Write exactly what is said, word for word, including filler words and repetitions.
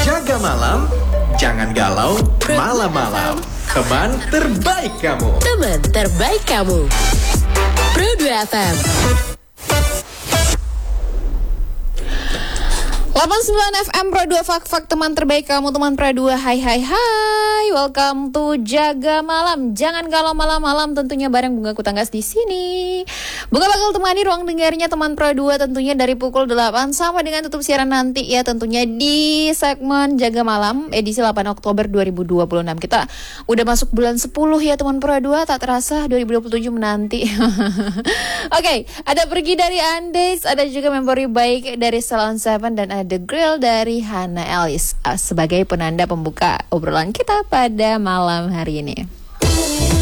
Jaga malam, jangan galau malam-malam. Teman terbaik kamu. Teman terbaik kamu. Pro dua F M. delapan puluh sembilan F M Pro dua Fak-Fak, teman terbaik kamu, teman Pro dua. Hai hai hai. Welcome to Jaga Malam. Jangan galau malam-malam, tentunya bareng Bunga Kutanggas di sini. Bunga bakal temani ruang dengarnya teman Pro dua tentunya dari pukul delapan sampai dengan tutup siaran nanti ya, tentunya di segmen Jaga Malam edisi delapan Oktober dua ribu dua puluh enam. Kita udah masuk bulan sepuluh ya teman Pro dua, tak terasa dua ribu dua puluh tujuh menanti. Oke, okay, ada Pergi dari Andes, ada juga memori baik dari Salon Seven, dan ada The Grill dari Hannah Ellis sebagai penanda pembuka obrolan kita pada malam hari ini.